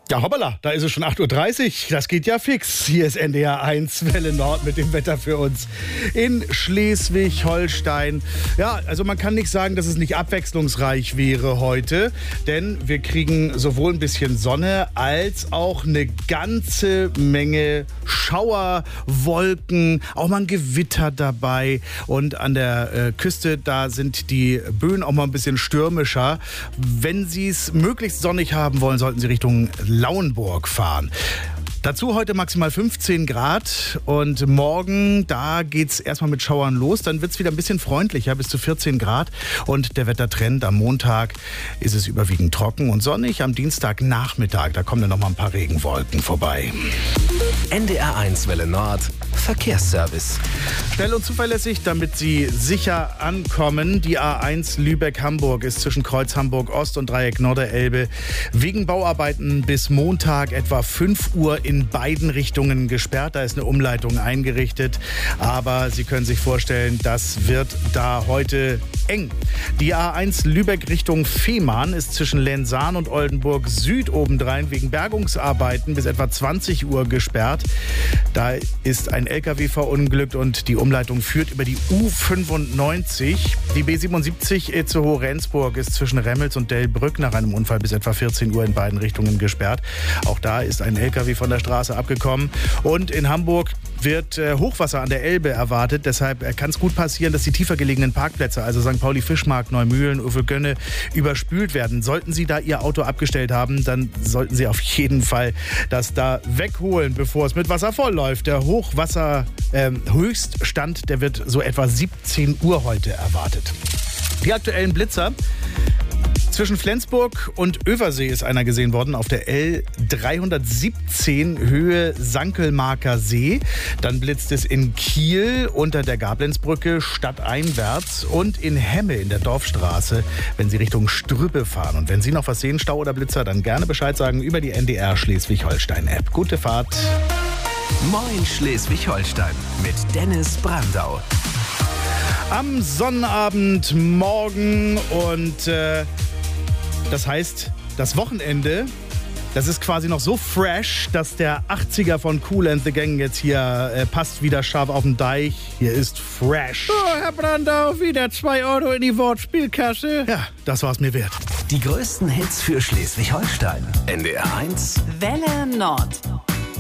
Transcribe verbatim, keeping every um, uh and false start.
Ja, hoppala, da ist es schon acht Uhr dreißig. Das geht ja fix. Hier ist N D R eins Welle Nord mit dem Wetter für uns in Schleswig-Holstein. Ja, also man kann nicht sagen, dass es nicht abwechslungsreich wäre heute, denn wir kriegen sowohl ein bisschen Sonne als auch eine ganze Menge Schauer, Wolken, auch mal ein Gewitter dabei. Und an der äh, Küste, da sind die Böen auch mal ein bisschen stürmischer. Wenn Sie es möglichst sonnig haben wollen, sollten Sie Richtung Lauenburg fahren. Dazu heute maximal fünfzehn Grad und morgen, da geht's erstmal mit Schauern los. Dann wird's wieder ein bisschen freundlicher, bis zu vierzehn Grad. Und der Wettertrend am Montag ist es überwiegend trocken und sonnig. Am Dienstagnachmittag, da kommen dann noch mal ein paar Regenwolken vorbei. N D R eins Welle Nord Verkehrsservice. Schnell und zuverlässig, damit Sie sicher ankommen. Die A eins Lübeck-Hamburg ist zwischen Kreuz Hamburg-Ost und Dreieck Norderelbe wegen Bauarbeiten bis Montag etwa fünf Uhr in beiden Richtungen gesperrt. Da ist eine Umleitung eingerichtet. Aber Sie können sich vorstellen, das wird da heute eng. Die A eins Lübeck Richtung Fehmarn ist zwischen Lensahn und Oldenburg Süd obendrein wegen Bergungsarbeiten bis etwa zwanzig Uhr gesperrt. Da ist ein L K W verunglückt und die Umleitung führt über die U fünfundneunzig. Die B siebenundsiebzig Itzehoe-Rendsburg ist zwischen Remmels und Delbrück nach einem Unfall bis etwa vierzehn Uhr in beiden Richtungen gesperrt. Auch da ist ein L K W von der Straße abgekommen. Und in Hamburg wird äh, Hochwasser an der Elbe erwartet. Deshalb äh, kann es gut passieren, dass die tiefer gelegenen Parkplätze, also Sankt Pauli-Fischmarkt, Neumühlen, Uwe-Gönne, überspült werden. Sollten Sie da Ihr Auto abgestellt haben, dann sollten Sie auf jeden Fall das da wegholen, bevor es mit Wasser vollläuft. Der Hochwasser-Höchststand, ähm, der wird so etwa siebzehn Uhr heute erwartet. Die aktuellen Blitzer. Zwischen Flensburg und Översee ist einer gesehen worden auf der L dreihundertsiebzehn Höhe Sankelmarker See. Dann blitzt es in Kiel unter der Gablenzbrücke stadteinwärts und in Hemme in der Dorfstraße, wenn Sie Richtung Strübbe fahren. Und wenn Sie noch was sehen, Stau oder Blitzer, dann gerne Bescheid sagen über die N D R Schleswig-Holstein-App. Gute Fahrt. Moin Schleswig-Holstein mit Dennis Brandau. Am Sonnabend morgen und äh, das heißt, das Wochenende, das ist quasi noch so fresh, dass der achtziger von Kool and the Gang jetzt hier äh, passt wieder scharf auf den Deich. Hier ist fresh. Oh, Herr Brandau, wieder zwei Euro in die Wortspielkasse. Ja, das war's mir wert. Die größten Hits für Schleswig-Holstein. N D R eins Welle Nord.